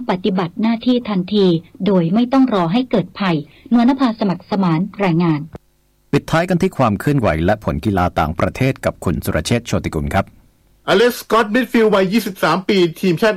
ปฏิบัติหน้าที่ทันทีโดยไม่ต้องรอให้เกิดภัยนวลนภาสมัครสมานรายงานปิดท้ายกันที่ความเคลื่อนไหวและผลกีฬาต่างประเทศกับคุณสุรเชษฐ์โชติกุลครับอเล็กซ์ สก็อต มิดฟิลด์วัย 23 ปีทีมชาติ